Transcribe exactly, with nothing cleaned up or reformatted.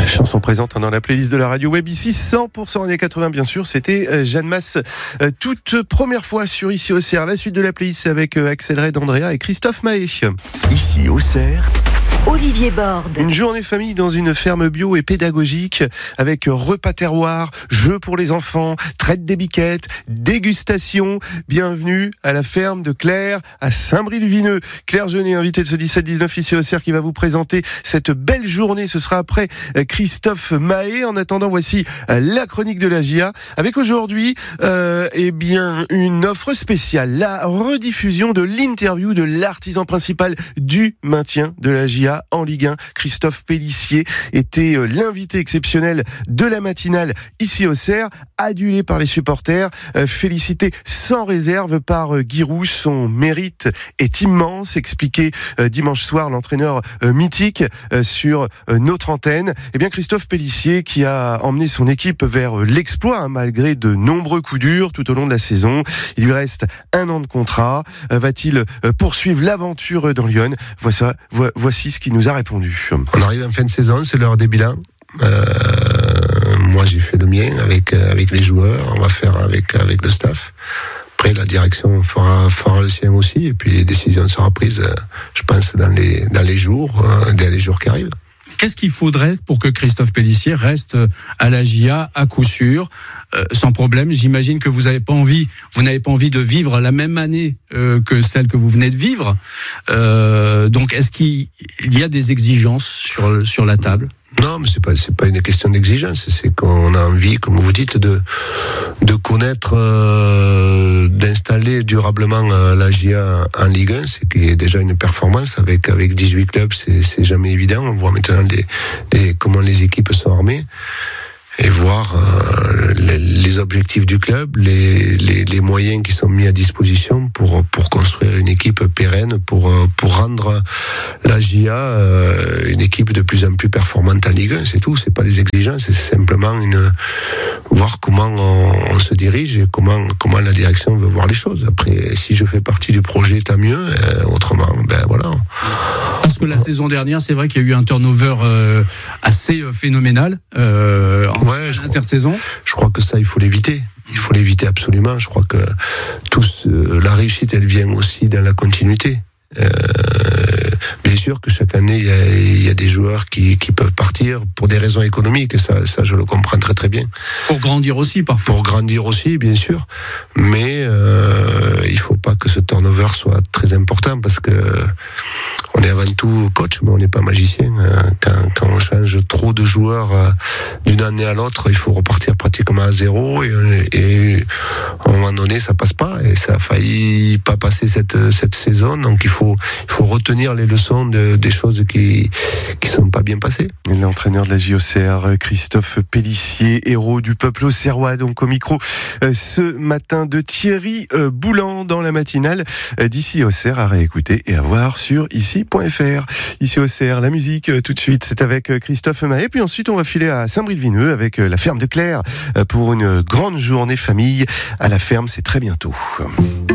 Chanson présente dans la playlist de la radio web ici, cent pour cent années quatre-vingts bien sûr, c'était Jeanne Masse, toute première fois sur Ici Auxerre. La suite de la playlist, c'est avec Axel Red, Andrea et Christophe Mahé. Ici Auxerre, Olivier Borde. Une journée famille dans une ferme bio et pédagogique avec repas terroir, jeux pour les enfants, traite des biquettes, dégustation. Bienvenue à la ferme de Claire à Saint-Brie-le-Vineux. Claire Jeunet, invitée de ce dix-sept dix-neuf ici Auxerre, qui va vous présenter cette belle journée. Ce sera après Christophe Mahé. En attendant, voici la chronique de la J A avec aujourd'hui euh, eh bien une offre spéciale, la rediffusion de l'interview de l'artisan principal du maintien de la J A en Ligue un. Christophe Pélissier était l'invité exceptionnel de la matinale ici Auxerre, adulé par les supporters, félicité sans réserve par Giroud. Son mérite est immense, expliqué dimanche soir l'entraîneur mythique sur notre antenne. Eh bien Christophe Pélissier, qui a emmené son équipe vers l'exploit hein, malgré de nombreux coups durs tout au long de la saison. Il lui reste un an de contrat. Va-t-il poursuivre l'aventure dans Lyon? Voici, voici ce qu'il nous a répondu. On arrive en fin de saison, c'est l'heure des bilans. Euh, moi j'ai fait le mien avec, avec les joueurs, on va faire avec, avec le staff. Après la direction fera, fera le sien aussi, et puis les décisions seront prises, je pense, dans les, dans les jours, dans les jours qui arrivent. Qu'est-ce qu'il faudrait pour que Christophe Pélissier reste à la J A à coup sûr, euh, sans problème? J'imagine que vous n'avez pas envie, vous n'avez pas envie de vivre la même année euh, que celle que vous venez de vivre. Euh, donc, est-ce qu'il y a des exigences sur sur la table? Non, mais c'est pas c'est pas une question d'exigence, c'est qu'on a envie, comme vous dites, de de connaître, euh, d'installer durablement euh, la J A en Ligue un, c'est qu'il y a déjà une performance avec avec dix-huit clubs, c'est c'est jamais évident. On voit maintenant les, les comment les équipes sont armées. Et voir euh, les, les objectifs du club, les, les, les moyens qui sont mis à disposition pour, pour construire une équipe pérenne, pour, pour rendre la J A euh, une équipe de plus en plus performante en Ligue un, c'est tout, c'est pas des exigences, c'est simplement une, voir comment on, on se dirige et comment, comment la direction veut voir les choses. Après, si je fais partie du projet, tant mieux, euh, autrement, ben voilà. Parce que la saison dernière, c'est vrai qu'il y a eu un turnover euh, assez phénoménal euh, en ouais, je intersaison. Crois, je crois que ça, il faut l'éviter. Il faut l'éviter absolument. Je crois que tous, euh, la réussite, elle vient aussi dans la continuité. Euh, bien sûr que chaque année il y a, il y a des joueurs qui, qui peuvent partir pour des raisons économiques, et ça, ça je le comprends très très bien. Pour grandir aussi parfois. Pour grandir aussi, bien sûr, mais euh, il faut pas que ce turnover soit très important, parce que on est avant tout coach, mais on n'est pas magicien. Quand, quand on change trop de joueurs d'une année à l'autre, il faut repartir pratiquement à zéro, et, et à un moment donné ça passe pas, et ça a failli pas passer cette, cette saison, donc il faut, il faut retenir les leçons de, des choses qui qui sont pas bien passées. L'entraîneur de la J O C R, Christophe Pélissier, héros du peuple auxerrois, donc au micro euh, ce matin de Thierry euh, Boulan dans la matinale euh, d'Ici Auxerre, à réécouter et à voir sur ici point f r. Ici Auxerre, la musique euh, tout de suite, c'est avec euh, Christophe Mahé, puis ensuite on va filer à Saint-Brie-le-Vineux avec euh, la ferme de Claire euh, pour une grande journée famille à la ferme, c'est très bientôt.